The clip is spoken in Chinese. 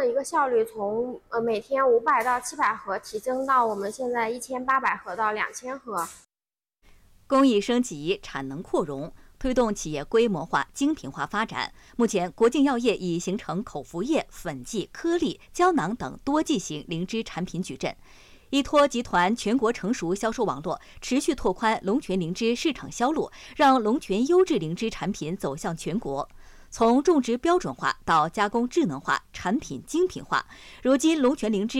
的一个效率从每天500到700盒提升到我们现在1800盒到2000盒。 工艺升级，产能扩容，推动企业规模化、精品化发展。目前，国净药业已形成口服液、粉剂、颗粒、胶囊等多剂型灵芝产品矩阵。依托集团全国成熟销售网络，持续拓宽龙泉灵芝市场销路，让龙泉优质灵芝产品走向全国。从种植标准化到加工智能化、产品精品化，如今龙泉灵芝